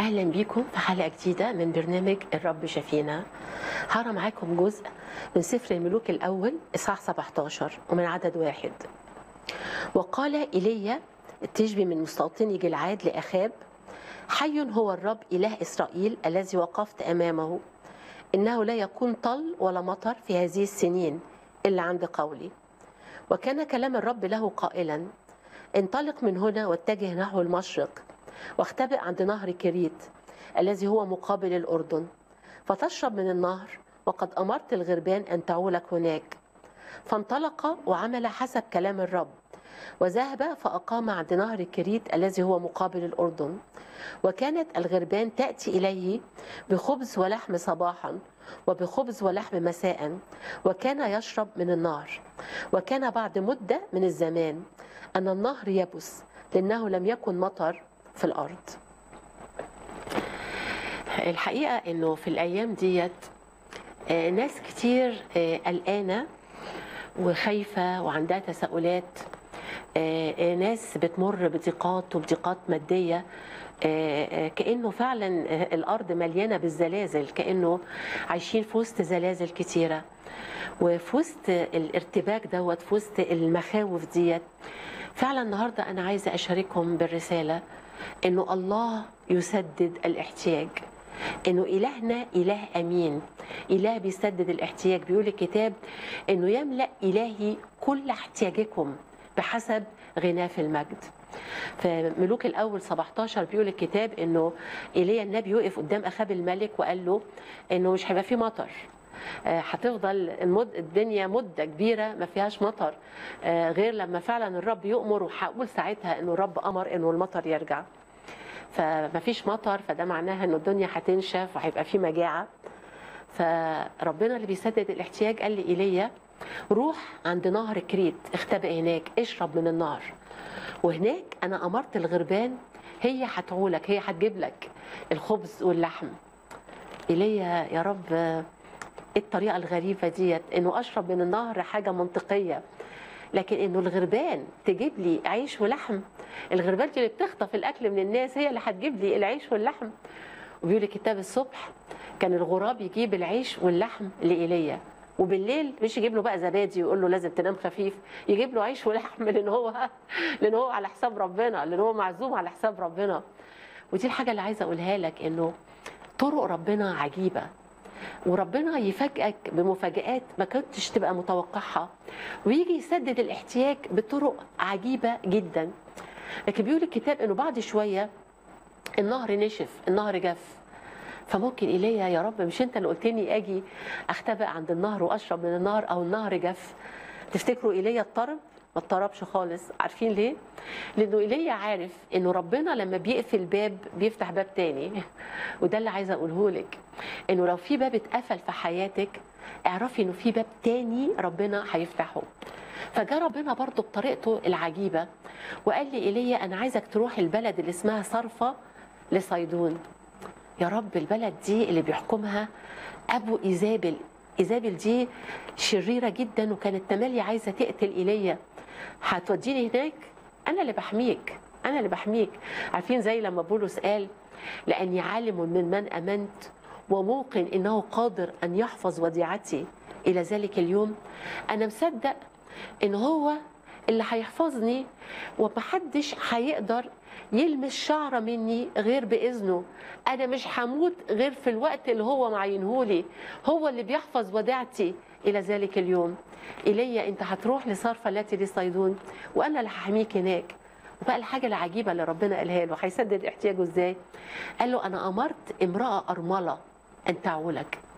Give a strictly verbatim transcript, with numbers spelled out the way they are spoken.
أهلا بيكم في حلقة جديدة من برنامج الرب شفينا. هقرا معاكم جزء من سفر الملوك الأول إصحاح سبعتاشر ومن عدد واحد. وقال إيليا التشبي من مستوطني جلعاد لأخاب: حي هو الرب إله إسرائيل الذي وقفت أمامه، إنه لا يكون طل ولا مطر في هذه السنين إلا عند قولي. وكان كلام الرب له قائلا: انطلق من هنا واتجه نحو المشرق، واختبئ عند نهر كريت الذي هو مقابل الأردن، فتشرب من النهر، وقد أمرت الغربان أن تعولك هناك. فانطلق وعمل حسب كلام الرب، وذهب فأقام عند نهر كريت الذي هو مقابل الأردن. وكانت الغربان تأتي إليه بخبز ولحم صباحا وبخبز ولحم مساء، وكان يشرب من النهر. وكان بعد مدة من الزمان أن النهر يبس، لأنه لم يكن مطر في الأرض. الحقيقة أنه في الأيام ديت ناس كتير قلقانة وخايفة وعندها تساؤلات، ناس بتمر بضيقات وبضيقات مادية، كأنه فعلا الأرض مليانة بالزلازل، كأنه عايشين في وسط زلازل كتيرة، وفي وسط الارتباك دوت، في وسط المخاوف ديت. فعلا النهاردة أنا عايزة أشارككم بالرسالة إنه الله يسدد الاحتياج، إنه إلهنا إله أمين، إله بيسدد الاحتياج. بيقول الكتاب إنه يملأ إلهي كل احتياجكم بحسب غناه في المجد. في ملوك الأول سبعتاشر بيقول الكتاب إنه إيليا النبي وقف قدام أخاب الملك وقال له إنه مش هيبقى فيه مطر، هتفضل المد... الدنيا مدة كبيرة ما فيهاش مطر غير لما فعلا الرب يؤمر. وهقول ساعتها إنه الرب أمر إنه المطر يرجع، فما فيش مطر، فده معناها إنه الدنيا هتنشف وهيبقى فيه مجاعة. فربنا اللي بيسدد الاحتياج قال لي إيليا: روح عند نهر كريت، اختبئ هناك، اشرب من النهر، وهناك أنا أمرت الغربان هي هتعولك، هي هتجيب لك الخبز واللحم. إيليا يا رب، ايه الطريقة الغريبة ديت؟ انه اشرب من النهر حاجة منطقية، لكن انه الغربان تجيب لي عيش ولحم؟ الغربان اللي بتخطف الاكل من الناس هي اللي هتجيب لي العيش واللحم. وبيقول الكتاب الصبح كان الغراب يجيب العيش واللحم لإيليا، وبالليل مش يجيب له بقى زبادي ويقول له لازم تنام خفيف، يجيب له عيش ولحم، لان هو لان هو على حساب ربنا، لان هو معزوم على حساب ربنا. ودي الحاجة اللي عايزة اقولها لك، انه طرق ربنا عجيبة، وربنا يفاجئك بمفاجآت ما كنتش تبقى متوقعها، ويجي يسدد الاحتياج بطرق عجيبة جدا. لكن بيقول الكتاب انه بعد شوية النهر نشف، النهر جف. فممكن إيليا يا رب، مش انت اللي قلتني اجي اختبئ عند النهر واشرب من النهر، او النهر جف؟ تفتكروا إيليا اضطرب؟ ما اضطربش خالص. عارفين ليه؟ لانه إيليا عارف انه ربنا لما بيقفل باب بيفتح باب تاني. وده اللي عايزه اقوله لك، انه لو في باب اتقفل في حياتك، اعرفي انه في باب تاني ربنا هيفتحه. فجاء ربنا برضه بطريقته العجيبه وقال لي: إيليا انا عايزك تروح البلد اللي اسمها صرفه لصيدون. يا رب، البلد دي اللي بيحكمها ابو ايزابل. ايزابل دي شريره جدا، وكانت تملي عايزه تقتل إيليا. هتوديني هناك؟ انا اللي بحميك، انا اللي بحميك. عارفين زي لما بولس قال: لاني عالم من من امنت وموقن انه قادر ان يحفظ وديعتي الى ذلك اليوم. انا مصدق ان هو اللي هيحفظني، ومحدش هيقدر يلمس شعره مني غير باذنه. انا مش هموت غير في الوقت اللي هو معينهولي، هو اللي بيحفظ وديعتي الى ذلك اليوم. إيليا انت هتروح لصرفة التي لصيدون، وانا اللي هحميك هناك. وبقى الحاجه العجيبه اللي ربنا قالها له، هيسدد احتياجه ازاي؟ قال له: انا امرت امراه ارمله ان تعولك.